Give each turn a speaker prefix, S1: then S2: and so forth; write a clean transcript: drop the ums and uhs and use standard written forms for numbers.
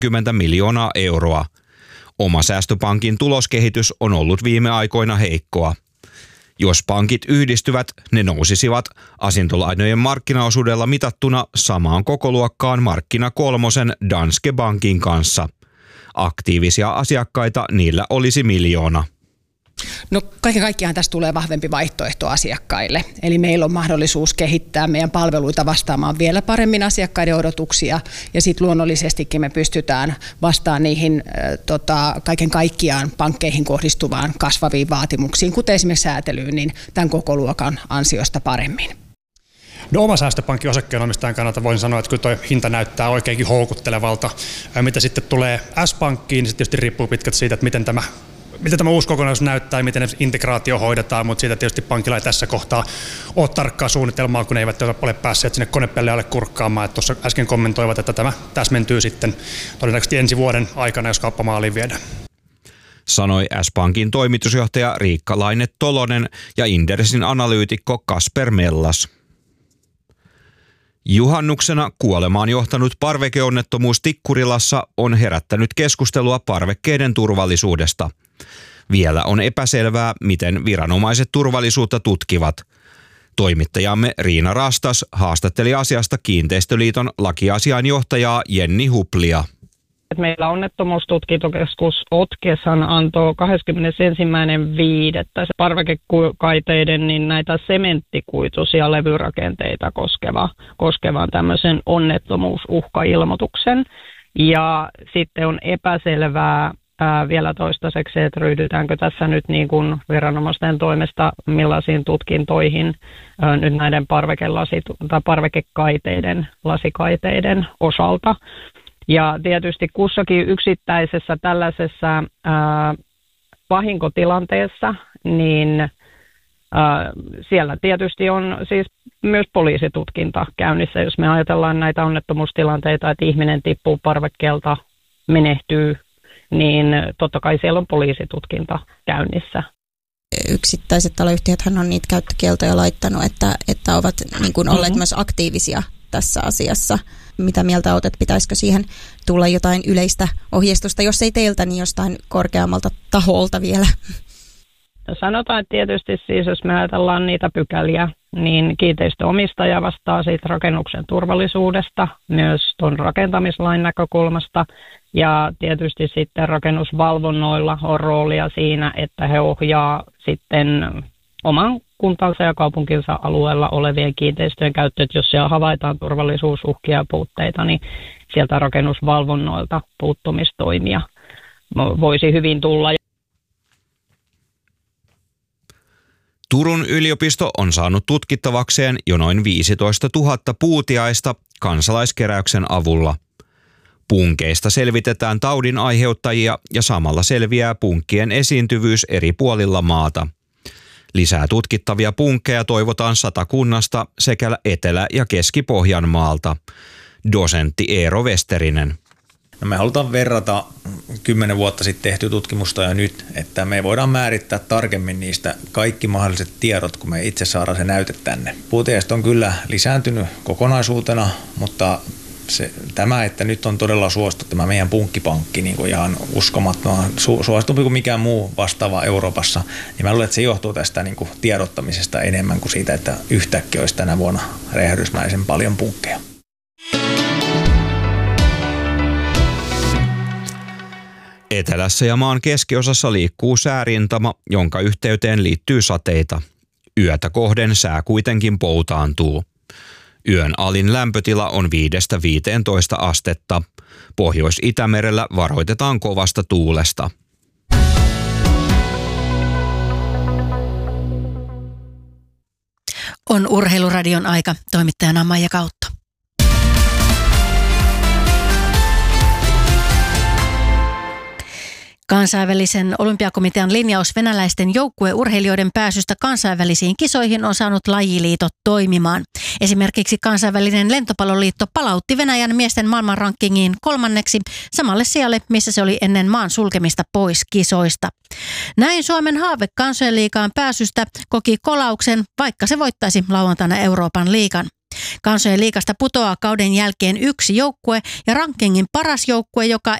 S1: 30 miljoonaa euroa. Omasäästöpankin tuloskehitys on ollut viime aikoina heikkoa. Jos pankit yhdistyvät, ne nousisivat asuntolainojen markkinaosuudella mitattuna samaan kokoluokkaan markkina kolmosen Danske Bankin kanssa. Aktiivisia asiakkaita niillä olisi 1 miljoona.
S2: No kaiken kaikkiaan tästä tulee vahvempi vaihtoehto asiakkaille. Eli meillä on mahdollisuus kehittää meidän palveluita vastaamaan vielä paremmin asiakkaiden odotuksia. Ja sitten luonnollisestikin me pystytään vastaamaan niihin kaiken kaikkiaan pankkeihin kohdistuvaan kasvaviin vaatimuksiin, kuten esimerkiksi säätelyyn, niin tämän koko luokan ansiosta paremmin.
S3: No Omasäästöpankin osakkeenomistajan kannalta voin sanoa, että kyllä tuo hinta näyttää oikeinkin houkuttelevalta. Mitä sitten tulee S-pankkiin, niin se tietysti riippuu pitkälti siitä, että miten tämä uusi kokonaisuus näyttää ja miten integraatio hoidetaan, mutta siitä tietysti pankilla ei tässä kohtaa ole tarkkaa suunnitelmaa, kun ne eivät ole päässeet sinne konepellealle kurkkaamaan. Että tuossa äsken kommentoivat, että tämä täsmentyy sitten todennäköisesti ensi vuoden aikana, jos kauppamaaliin viedään.
S1: Sanoi S-Pankin toimitusjohtaja Riikka Laine-Tolonen ja Indersin analyytikko Kasper Mellas. Juhannuksena kuolemaan johtanut parvekeonnettomuus Tikkurilassa on herättänyt keskustelua parvekkeiden turvallisuudesta. Vielä on epäselvää, miten viranomaiset turvallisuutta tutkivat. Toimittajamme Riina Rastas haastatteli asiasta Kiinteistöliiton lakiasiainjohtajaa Jenni Huplia.
S4: Meillä onnettomuustutkintokeskus OTKEShan antoi 21.5. parvekekaiteiden niin näitä sementtikuituisia levyrakenteita koskevan tämmöisen onnettomuusuhkailmoituksen. Ja sitten on epäselvää vielä toistaiseksi, että ryhdytäänkö tässä nyt niin kuin viranomaisten toimesta millaisiin tutkintoihin nyt näiden parvekekaiteiden, lasikaiteiden osalta. Ja tietysti kussakin yksittäisessä tällaisessa vahinkotilanteessa, niin siellä tietysti on siis myös poliisitutkinta käynnissä. Jos me ajatellaan näitä onnettomuustilanteita, että ihminen tippuu parvekkeelta, menehtyy, niin totta kai siellä on poliisitutkinta käynnissä.
S5: Yksittäiset taloyhtiöthän on niitä käyttökieltoja laittanut, että ovat niin kuin olleet myös aktiivisia tässä asiassa. Mitä mieltä olet, että pitäisikö siihen tulla jotain yleistä ohjeistusta, jos ei teiltä, niin jostain korkeammalta taholta vielä?
S4: No sanotaan, että tietysti siis, jos me ajatellaan niitä pykäliä, niin kiinteistöomistaja vastaa siitä rakennuksen turvallisuudesta, myös tuon rakentamislain näkökulmasta. Ja tietysti sitten rakennusvalvonnoilla on roolia siinä, että he ohjaa sitten oman kuntansa ja kaupunkinsa alueella olevien kiinteistöjen käyttöön. Jos siellä havaitaan turvallisuusuhkia ja puutteita, niin sieltä rakennusvalvonnoilta puuttumistoimia voisi hyvin tulla.
S1: Turun yliopisto on saanut tutkittavakseen jo noin 15 000 puutiaista kansalaiskeräyksen avulla. Punkeista selvitetään taudin aiheuttajia ja samalla selviää punkkien esiintyvyys eri puolilla maata. Lisää tutkittavia punkkeja toivotaan Satakunnasta sekä Etelä- ja Keski-Pohjanmaalta. Dosentti Eero Westerinen.
S6: No me halutaan verrata 10 vuotta sitten tehtyä tutkimusta ja nyt, että me voidaan määrittää tarkemmin niistä kaikki mahdolliset tiedot, kun me itse saadaan se näyte tänne. Puutiaiset on kyllä lisääntynyt kokonaisuutena, mutta tämä, että nyt on todella suosittu tämä meidän punkkipankki niin kuin ihan uskomattoman suositumpi kuin mikään muu vastaava Euroopassa, niin mä luulen, että se johtuu tästä niin kuin tiedottamisesta enemmän kuin siitä, että yhtäkkiä olisi tänä vuonna räjähdysmäisen paljon punkkeja.
S1: Etelässä ja maan keskiosassa liikkuu säärintama, jonka yhteyteen liittyy sateita. Yötä kohden sää kuitenkin poutaantuu. Yön alin lämpötila on 5–15 astetta. Pohjois-Itämerellä varoitetaan kovasta tuulesta.
S7: On Urheiluradion aika. Toimittajana Maija Kautto. Kansainvälisen olympiakomitean linjaus venäläisten joukkueurheilijoiden pääsystä kansainvälisiin kisoihin on saanut lajiliitot toimimaan. Esimerkiksi kansainvälinen lentopalloliitto palautti Venäjän miesten maailmanrankingiin 3. samalle sijalle, missä se oli ennen maan sulkemista pois kisoista. Näin Suomen haave kansojen liigaan pääsystä koki kolauksen, vaikka se voittaisi lauantaina Euroopan liigan. Kansojen liigasta putoaa kauden jälkeen yksi joukkue ja rankingin paras joukkue, joka